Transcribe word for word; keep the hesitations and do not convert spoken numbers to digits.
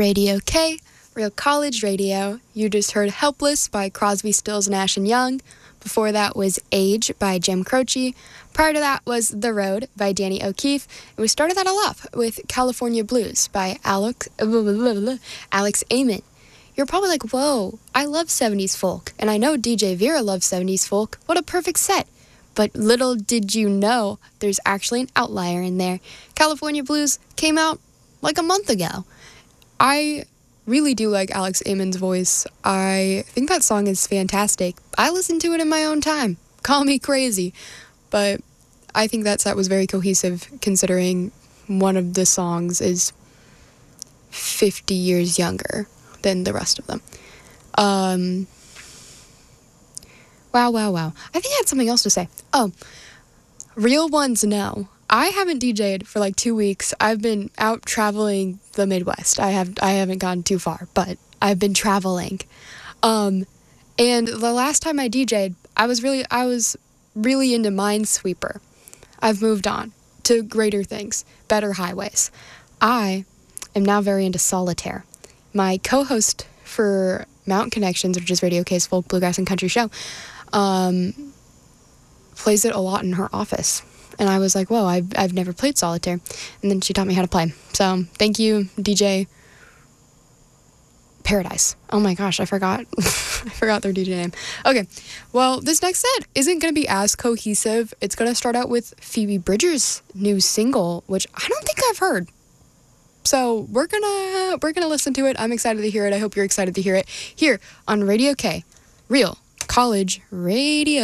Radio K, Real College Radio. You just heard Helpless by Crosby, Stills, Nash and Young. Before that was Age by Jim Croce. Prior to that was The Road by Danny O'Keefe. And we started that all off with California Blues by Alex, Alex Amon. You're probably like, whoa, I love seventies folk. And I know D J Vera loves seventies folk. What a perfect set. But little did you know, there's actually an outlier in there. California Blues came out like a month ago. I really do like Alex Amon's voice. I think that song is fantastic. I listened to it in my own time. Call me crazy. But I think that set was very cohesive considering one of the songs is fifty years younger than the rest of them. Um, wow, wow, wow. I think I had something else to say. Oh, real ones know. I haven't D J'd for like two weeks. I've been out traveling the Midwest. I have I haven't gone too far, but I've been traveling. Um, and the last time I D J'd, I was really I was really into Minesweeper. I've moved on to greater things, better highways. I am now very into Solitaire. My co-host for Mountain Connections, which is Radio K's folk, bluegrass, and country show, um, plays it a lot in her office. And I was like, whoa, I've, I've never played Solitaire. And then she taught me how to play. So thank you, D J Paradise. Oh my gosh, I forgot. I forgot their D J name. Okay, well, this next set isn't going to be as cohesive. It's going to start out with Phoebe Bridgers' new single, which I don't think I've heard. So we're gonna we're gonna listen to it. I'm excited to hear it. I hope you're excited to hear it here on Radio K, Real College Radio.